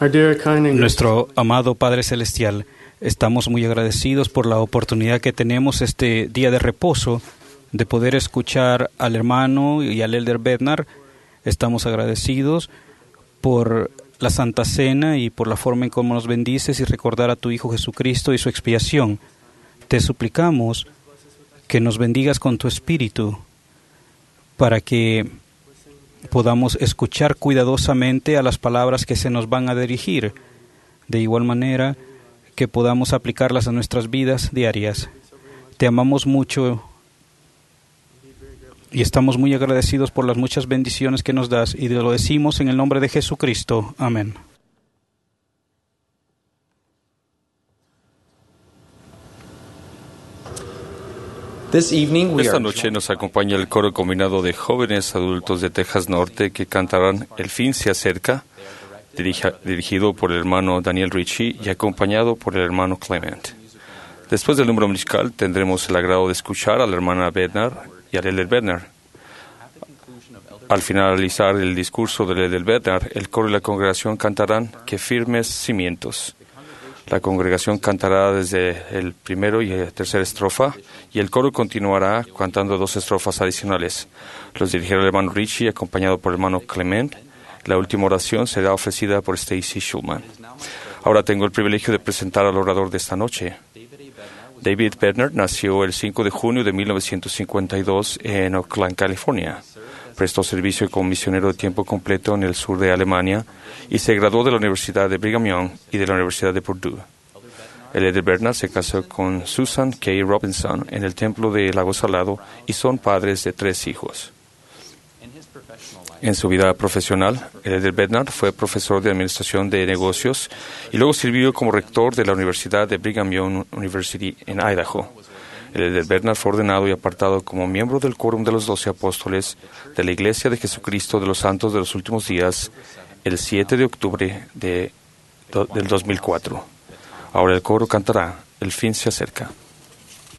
Our dear, kind and Nuestro amado Padre Celestial, estamos muy agradecidos por la oportunidad que tenemos este día de reposo de poder escuchar al hermano y al elder Bednar. Estamos agradecidos por la Santa Cena y por la forma en cómo nos bendices y recordar a tu Hijo Jesucristo y su expiación. Te suplicamos que nos bendigas con tu Espíritu para que podamos escuchar cuidadosamente a las palabras que se nos van a dirigir, de igual manera que podamos aplicarlas a nuestras vidas diarias. Te amamos mucho y estamos muy agradecidos por las muchas bendiciones que nos das, y lo decimos en el nombre de Jesucristo. Amén. Esta noche nos acompaña el coro combinado de jóvenes adultos de Texas Norte que cantarán El fin se acerca, dirigido por el hermano Daniel Ritchie y acompañado por el hermano Clement. Después del número musical tendremos el agrado de escuchar a la hermana Bednar y al elder Bednar. Al finalizar el discurso del elder Bednar, el coro y la congregación cantarán Qué firmes cimientos. La congregación cantará desde el primero y la tercera estrofa, y el coro continuará cantando 2 estrofas adicionales. Los dirigirá el hermano Ritchie, acompañado por el hermano Clement. La última oración será ofrecida por Stacy Schulman. Ahora tengo el privilegio de presentar al orador de esta noche. David Bednar nació el 5 de junio de 1952 en Oakland, California. Prestó servicio como misionero de tiempo completo en el sur de Alemania y se graduó de la Universidad de Brigham Young y de la Universidad de Purdue. El elder Bednar se casó con Susan K. Robinson en el Templo de Lago Salado y son padres de 3 hijos. En su vida profesional, el elder Bednar fue profesor de Administración de Negocios y luego sirvió como rector de la Universidad de Brigham Young University en Idaho. El elder Bednar fue ordenado y apartado como miembro del Quórum de los 12 Apóstoles de la Iglesia de Jesucristo de los Santos de los Últimos Días el 7 de octubre del 2004. Ahora el coro cantará El fin se acerca.